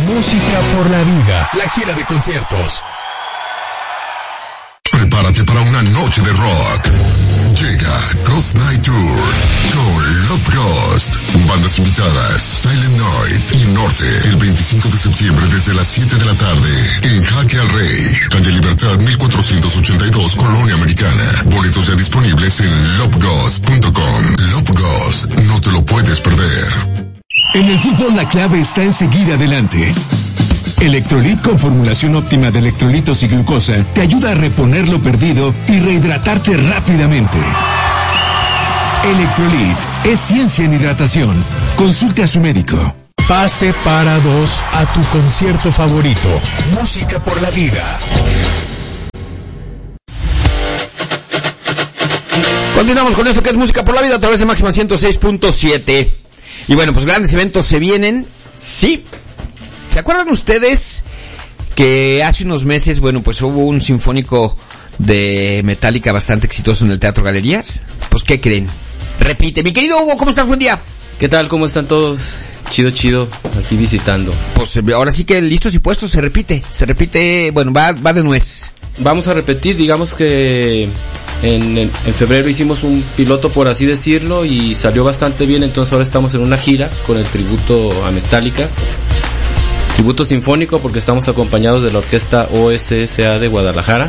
Música por la vida, la gira de conciertos. Prepárate para una noche de rock. Llega Ghost Night Tour con Love Ghost. Bandas invitadas, Silent Night y Norte. El 25 de septiembre desde las 7 de la tarde en Jaque al Rey. Calle Libertad 1482, Colonia Americana. Boletos ya disponibles en loveghost.com. Love Ghost, no te lo puedes perder. En el fútbol la clave está en seguir adelante. Electrolit con formulación óptima de electrolitos y glucosa te ayuda a reponer lo perdido y rehidratarte rápidamente. Electrolit es ciencia en hidratación. Consulte a su médico. Pase para dos a tu concierto favorito. Música por la vida. Continuamos con esto que es Música por la Vida a través de Máxima 106.7. Y bueno, pues grandes eventos se vienen. Sí. ¿Se acuerdan ustedes que hace unos meses, bueno, pues hubo un sinfónico de Metallica bastante exitoso en el Teatro Galerías? Pues, ¿qué creen? Repite. Mi querido Hugo, ¿cómo estás? Buen día. ¿Qué tal? ¿Cómo están todos? Chido, aquí visitando. Pues ahora sí que listos y puestos, se repite, bueno, va de nuez. Vamos a repetir, digamos que en febrero hicimos un piloto, por así decirlo, y salió bastante bien, entonces ahora estamos en una gira con el tributo a Metallica. Tributo sinfónico porque estamos acompañados de la orquesta OSSA de Guadalajara.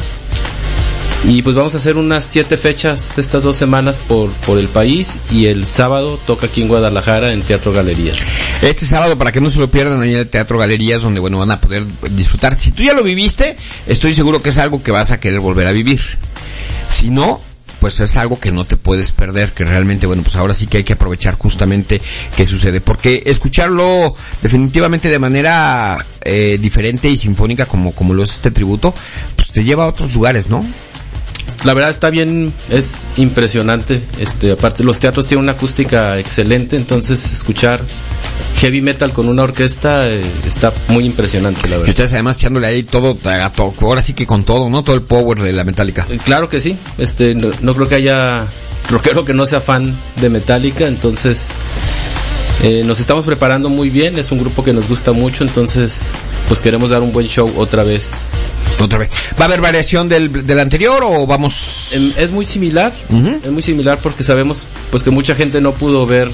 Y pues vamos a hacer unas 7 fechas estas 2 semanas por el país, y el sábado toca aquí en Guadalajara en Teatro Galerías. Este sábado, para que no se lo pierdan, ahí en el Teatro Galerías, donde bueno, van a poder disfrutar. Si tú ya lo viviste, estoy seguro que es algo que vas a querer volver a vivir. Si no, pues es algo que no te puedes perder, que realmente, bueno, pues ahora sí que hay que aprovechar justamente qué sucede, porque escucharlo definitivamente de manera diferente y sinfónica como lo es este tributo, pues te lleva a otros lugares, ¿no? La verdad está bien, es impresionante, aparte los teatros tienen una acústica excelente, entonces escuchar heavy metal con una orquesta está muy impresionante, la verdad. Y ustedes además echándole ahí todo, ahora sí que con todo, ¿no? Todo el power de la Metallica. Claro que sí, no creo que haya rockero que no sea fan de Metallica, entonces nos estamos preparando muy bien, es un grupo que nos gusta mucho, entonces pues queremos dar un buen show otra vez. ¿Va a haber variación del anterior o vamos? Es muy similar, es muy similar porque sabemos pues que mucha gente no pudo ver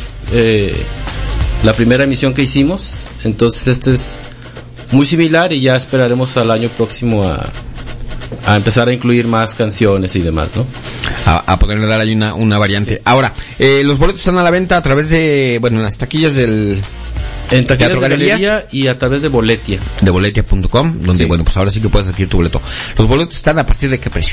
la primera emisión que hicimos, entonces este es muy similar y ya esperaremos al año próximo a empezar a incluir más canciones y demás, ¿no? A poderle dar ahí una variante. Sí. Ahora, los boletos están a la venta a través de, bueno, en las taquillas del... En taquillas de Galería y a través de Boletia. De boletia.com, donde, sí. Bueno, pues ahora sí que puedes adquirir tu boleto. ¿Los boletos están a partir de qué precio?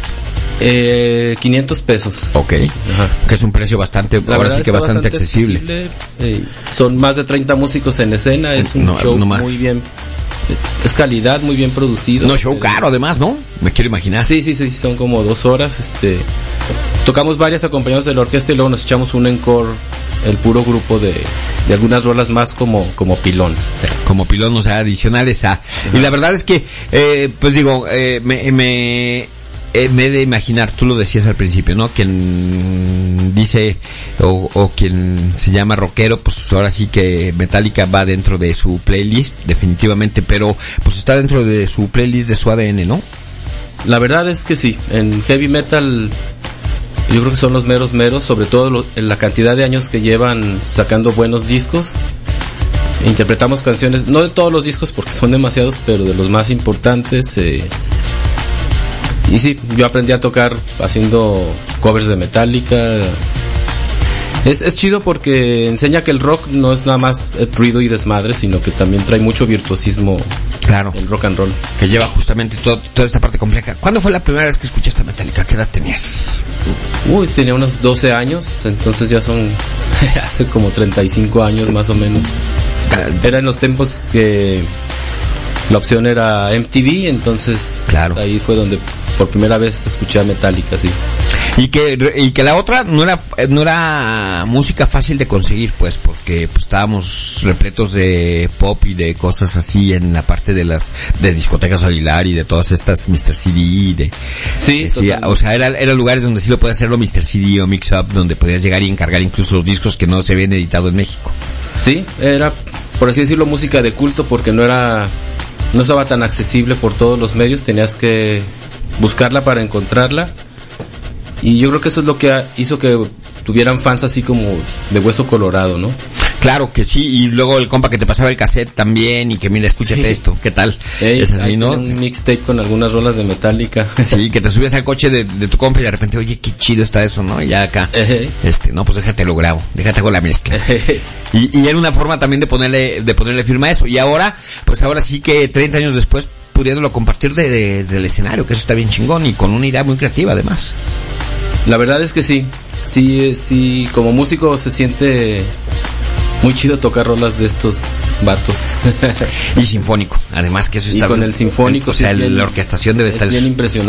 500 pesos. Ok. Ajá. Que es un precio bastante, ahora sí que bastante accesible. Son más de 30 músicos en escena, es un show muy bien. Es calidad, muy bien producido. No, show caro además, ¿no? Me quiero imaginar. Sí, son como 2 horas, tocamos varias acompañados de la orquesta y luego nos echamos un encore, el puro grupo de algunas rolas más como pilón. Como pilón, o sea, adicionales a... Y la verdad es que, pues digo, me he de imaginar, tú lo decías al principio, ¿no? Quien dice o quien se llama rockero, pues ahora sí que Metallica va dentro de su playlist, definitivamente, pero pues está dentro de su playlist, de su ADN, ¿no? La verdad es que sí, en heavy metal yo creo que son los meros, sobre todo en la cantidad de años que llevan sacando buenos discos. Interpretamos canciones, no de todos los discos porque son demasiados, pero de los más importantes. Y sí, yo aprendí a tocar haciendo covers de Metallica. Es chido porque enseña que el rock no es nada más ruido y desmadre, sino que también trae mucho virtuosismo. Claro. El rock and roll. Que lleva justamente toda esta parte compleja. ¿Cuándo fue la primera vez que escuchaste a Metallica? ¿Qué edad tenías? Tenía unos 12 años, entonces ya son hace como 35 años más o menos. Era en los tiempos que la opción era MTV, entonces claro. Ahí fue donde por primera vez escuché a Metallica, sí. Y que la otra no era música fácil de conseguir, pues, porque pues estábamos repletos de pop y de cosas así en la parte de discotecas Aguilar y de todas estas Mr. CD sí, o sea, era lugares donde sí lo podías hacerlo Mr. CD o Mix Up, donde podías llegar y encargar incluso los discos que no se habían editado en México. Sí, era por así decirlo, música de culto, porque no estaba tan accesible por todos los medios, tenías que buscarla para encontrarla, y yo creo que eso es lo que hizo que tuvieran fans así como de hueso colorado, ¿no? Claro que sí, y luego el compa que te pasaba el cassette también, y que mira, escúchate esto, ¿qué tal? Es así, ¿no? Un mixtape con algunas rolas de Metallica. Sí, que te subías al coche de tu compa y de repente, oye, qué chido está eso, ¿no? Y ya acá, no, pues déjate lo grabo, déjate hago la mezcla. Y era una forma también de ponerle firma a eso, y ahora sí que 30 años después, pudiéndolo compartir desde el escenario, que eso está bien chingón, y con una idea muy creativa además. La verdad es que sí, como músico se siente muy chido tocar rolas de estos vatos. Y sinfónico, además que eso está... Y con el sinfónico, o sea, la orquestación debe estar... bien impresionante.